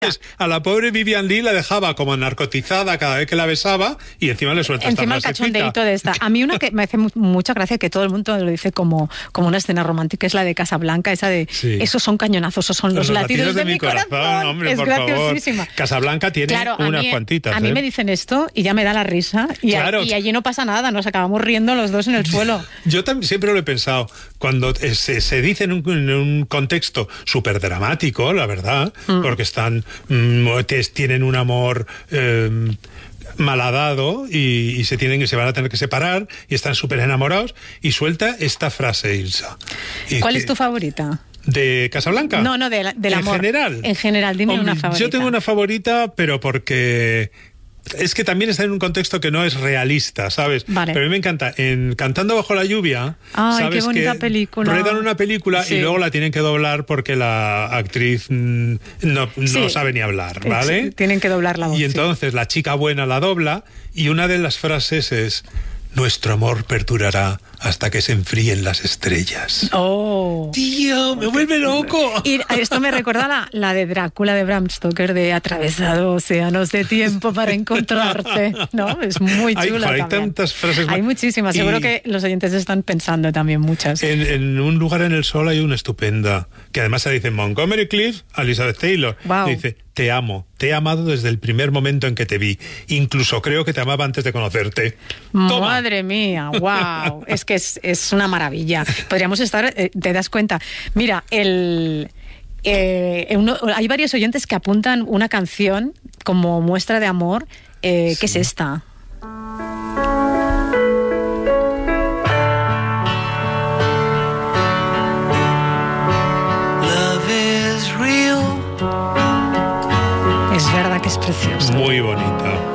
A la pobre Vivian Leigh la dejaba como narcotizada cada vez que la besaba y encima le suelta encima esta el frasecita. cachondeíto de esta. A mí una que me hace mucha gracia, que todo el mundo lo dice como una escena romántica, es la de Casablanca, esa de esos son cañonazos, esos son los latidos de mi corazón. Hombre, es por graciosísima. favor. Casablanca tiene unas cuantitas. A mí me dicen esto y ya me da la risa y allí no pasa nada, nos acabamos riendo los dos en el suelo. Yo también siempre lo he pensado, cuando se dice en un contexto súper dramático, la verdad, porque están tienen un amor malhadado y se van a tener que separar y están súper enamorados, y suelta esta frase, Ilsa. ¿Cuál es tu favorita? ¿De Casablanca? No, del amor. En general, dime una favorita. Yo tengo una favorita, pero porque es que también está en un contexto que no es realista, ¿sabes? Vale. Pero a mí me encanta. En Cantando bajo la lluvia, ¿sabes? Qué bonita que película. ruedan una película y luego la tienen que doblar porque la actriz no sabe ni hablar, ¿vale? Sí, tienen que doblar la voz. Y entonces la chica buena la dobla y una de las frases es: nuestro amor perdurará hasta que se enfríen las estrellas. ¡Oh! ¡Tío, me vuelve loco! Y esto me recuerda la de Drácula de Bram Stoker, de atravesado océanos de tiempo para encontrarte, ¿no? Es muy chula. Hay tantas frases. Hay muchísimas. Seguro que los oyentes están pensando también muchas. En Un lugar en el sol hay una estupenda, que además se dice en Montgomery Clift, a Elizabeth Taylor. Wow. Dice: te amo, te he amado desde el primer momento en que te vi. Incluso creo que te amaba antes de conocerte. ¡Toma! Madre mía, wow. Es que es una maravilla. Podríamos estar, te das cuenta. Mira, hay varios oyentes que apuntan una canción como muestra de amor, que es esta. Es verdad que es preciosa. Muy bonita.